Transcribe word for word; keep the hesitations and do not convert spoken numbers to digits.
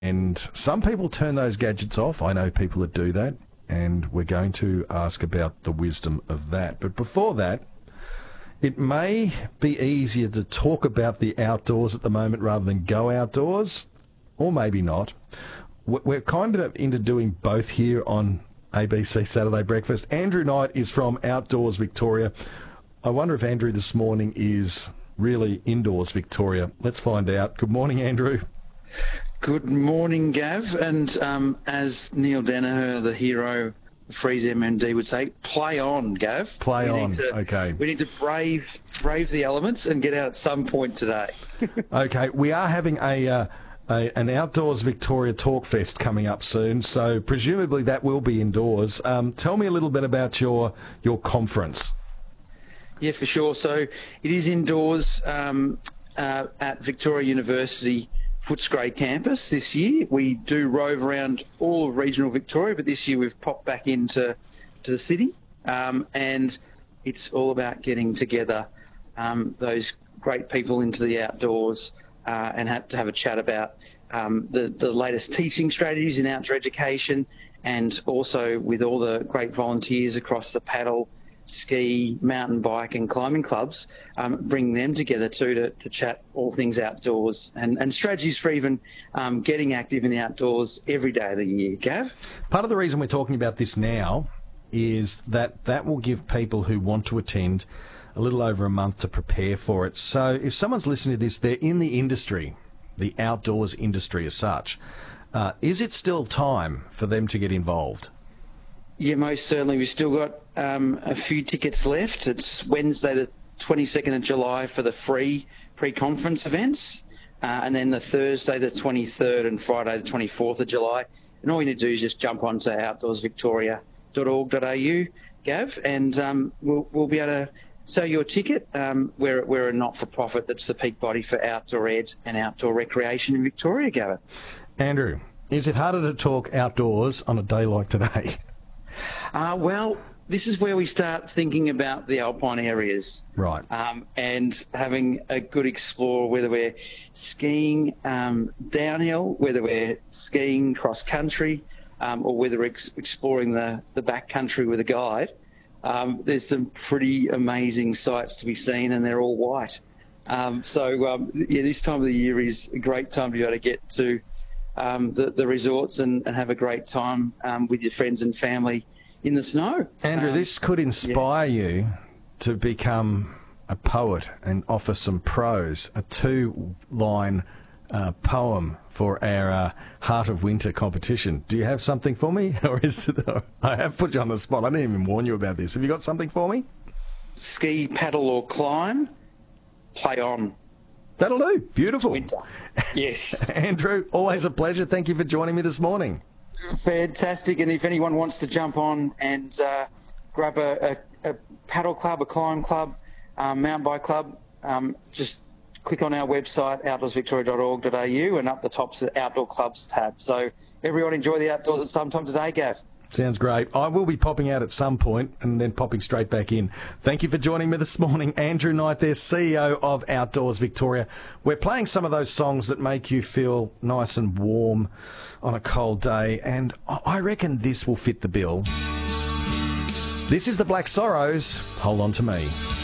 And some people turn those gadgets off. I know people that do that, and we're going to ask about the wisdom of that. But before that, it may be easier to talk about the outdoors at the moment rather than go outdoors, or maybe not. We're kind of into doing both here on A B C Saturday Breakfast. Andrew Knight is from Outdoors Victoria. I wonder if Andrew this morning is really indoors Victoria. Let's find out. Good morning, Andrew. Good morning, Gav. And um, as Neil Danaher, the hero, Freeze M M D would say, play on, Gav. Play we on, need to, okay. We need to brave brave the elements and get out at some point today. Okay, we are having a, uh, a an Outdoors Victoria Talk Fest coming up soon, so presumably that will be indoors. Um, tell me a little bit about your your conference. Yeah, for sure. So it is indoors um, uh, at Victoria University Footscray campus this year. We do rove around all of regional Victoria, but this year we've popped back into to the city, um, and it's all about getting together um, those great people into the outdoors uh, and have to have a chat about um, the, the latest teaching strategies in outdoor education, and also with all the great volunteers across the paddle, ski, mountain bike and climbing clubs, um, bring them together too to, to chat all things outdoors and, and strategies for even um, getting active in the outdoors every day of the year. Gav? Part of the reason we're talking about this now is that that will give people who want to attend a little over a month to prepare for it. So if someone's listening to this, they're in the industry, the outdoors industry as such, uh, is it still time for them to get involved? Yeah, most certainly. We've still got um, a few tickets left. It's Wednesday the twenty-second of July for the free pre-conference events, uh, and then the Thursday the twenty-third and Friday the twenty-fourth of July. And all you need to do is just jump onto outdoors victoria dot org dot a u, Gav, and um, we'll, we'll be able to sell your ticket. Um, we're, we're a not-for-profit that's the peak body for outdoor ed and outdoor recreation in Victoria, Gav. Andrew, is it harder to talk outdoors on a day like today? Uh, well, this is where we start thinking about the alpine areas. Right. Um, and having a good explore, whether we're skiing um, downhill, whether we're skiing cross-country, um, or whether we're ex- exploring the, the backcountry with a guide. Um, there's some pretty amazing sights to be seen, and they're all white. Um, so, um, yeah, this time of the year is a great time to be able to get to Um, the, the resorts and, and have a great time um, with your friends and family in the snow. Andrew, um, this could inspire yeah. you to become a poet and offer some prose, a two-line uh, poem for our uh, Heart of Winter competition. Do you have something for me? Or is it, I have put you on the spot. I didn't even warn you about this. Have you got something for me? Ski, paddle or climb, play on. That'll do. Beautiful. Winter. Yes. Andrew, always a pleasure. Thank you for joining me this morning. Fantastic. And if anyone wants to jump on and uh, grab a, a, a paddle club, a climb club, um, mountain bike club, um, just click on our website, outdoors victoria dot org dot a u, and up the top's the Outdoor Clubs tab. So everyone enjoy the outdoors at some time today, Gav. Sounds great. I will be popping out at some point and then popping straight back in. Thank you for joining me this morning. Andrew Knight there, C E O of Outdoors Victoria. We're playing some of those songs that make you feel nice and warm on a cold day, and I reckon this will fit the bill. This is the Black Sorrows, Hold On To Me.